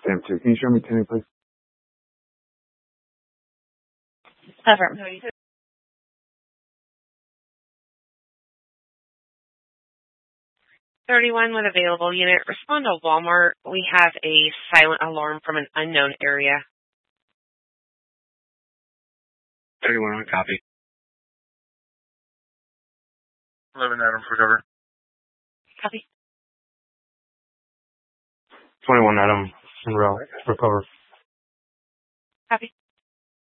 Sam 2. Can you show me Timmy, please? Affirm. 31 with available unit. Respond to Walmart. We have a silent alarm from an unknown area. 31 on copy. 11 Adam for cover. Copy. 21 Adam, Monroe, for cover. Copy.